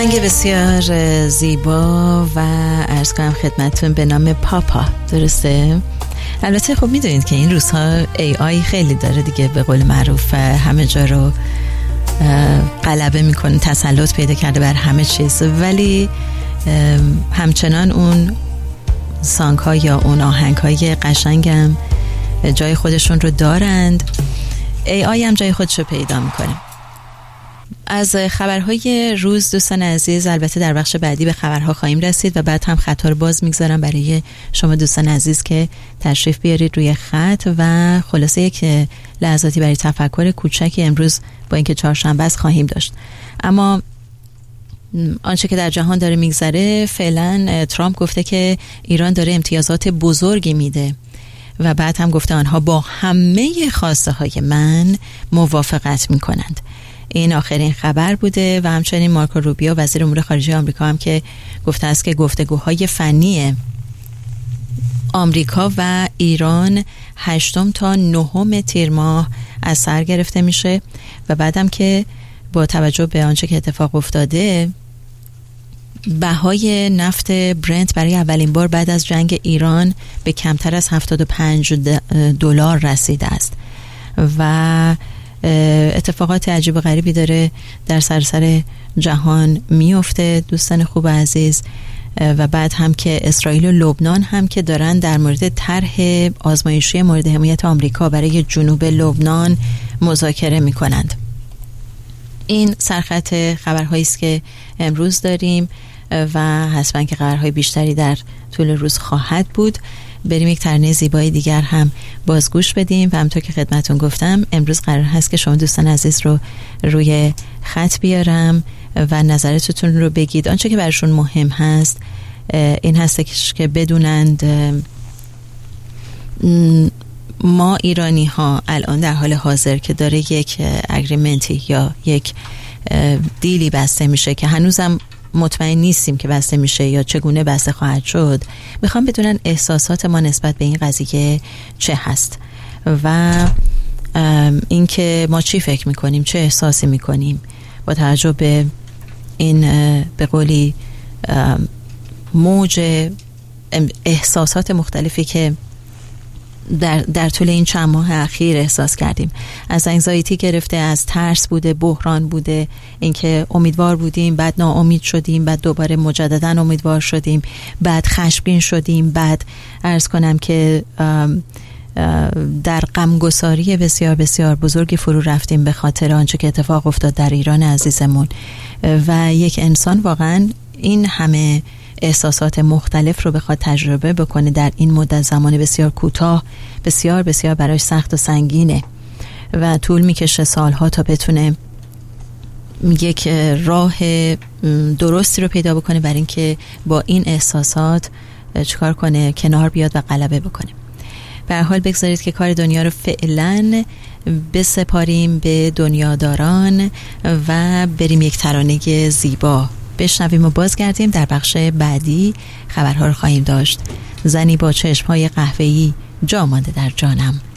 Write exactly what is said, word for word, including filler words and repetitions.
آهنگ بسیار زیبا و عرض کنم خدمتتون به نام پاپا، درسته؟ البته خب میدونید که این روزها ای آی خیلی داره دیگه، به قول معروف همه جا رو غلبه میکنه، تسلط پیدا کرده بر همه چیز، ولی همچنان اون سانگ ها یا اون آهنگ های قشنگ هم جای خودشون رو دارند. ای آی هم جای خودش رو پیدا میکنه. از خبرهای روز دوستان عزیز، البته در بخش بعدی به خبرها خواهیم رسید و بعد هم خطا رو باز میگذارم برای شما دوستان عزیز که تشریف بیارید روی خط و خلاصه یک لحظاتی برای تفکر کوچکی امروز با اینکه چهارشنبه است خواهیم داشت. اما آنچه که در جهان داره میگذره، فعلا ترامپ گفته که ایران داره امتیازات بزرگی میده و بعد هم گفته آنها با همه خواسته های من موافقت میکنند. این آخرین خبر بوده و همچنین مارکو روبیو وزیر امور خارجه آمریکا هم که گفته است که گفتگوهای فنی آمریکا و ایران هشتم تا نهم تیر ماه از سر گرفته میشه و بعدم که با توجه به آنچه که اتفاق افتاده، بهای نفت برنت برای اولین بار بعد از جنگ ایران به کمتر از هفتاد و پنج دلار رسیده است و اتفاقات عجیب و غریبی داره در سراسر جهان میفته دوستان خوب عزیز. و بعد هم که اسرائیل و لبنان هم که دارن در مورد طرح آزمایشی مورد حمایت آمریکا برای جنوب لبنان مذاکره میکنند. این سرخط خبرهایی است که امروز داریم و حتما که خبرهای بیشتری در طول روز خواهد بود. بریم یک ترانه زیبای دیگر هم بازگوش بدیم و همونطور که خدمتون گفتم امروز قرار هست که شما دوستان عزیز رو روی خط بیارم و نظرتون رو بگید. آنچه که برشون مهم هست این هست که بدونند ما ایرانی ها الان در حال حاضر که داره یک اگریمنتی یا یک دیلی بسته میشه که هنوزم مطمئن نیستیم که بسته میشه یا چگونه بسته خواهد شد، میخوام بدونن احساسات ما نسبت به این قضیه چه هست و اینکه ما چی فکر میکنیم، چه احساسی میکنیم با توجه به این به قولی موج احساسات مختلفی که در, در طول این چند ماه اخیر احساس کردیم. از انگزایتی گرفته، از ترس بوده، بحران بوده، اینکه امیدوار بودیم بعد ناامید شدیم، بعد دوباره مجددا امیدوار شدیم، بعد خشمگین شدیم، بعد عرض کنم که در غمگساری بسیار بسیار بزرگی فرو رفتیم به خاطر آنچه که اتفاق افتاد در ایران عزیزمون. و یک انسان واقعا این همه احساسات مختلف رو بخواد تجربه بکنه در این مدت زمان بسیار کوتاه، بسیار بسیار برای سخت و سنگینه و طول میکشه سالها تا بتونه یک راه درستی رو پیدا بکنه برای اینکه با این احساسات چیکار کنه، کنار بیاد و غلبه بکنه. به هر حال بگذارید که کار دنیا رو فعلا بسپاریم به دنیاداران و بریم یک ترانه زیبا بشنویم و بازگردیم. در بخش بعدی خبرها رو خواهیم داشت. زنی با چشمهای قهوه‌ای جا مانده در جانم.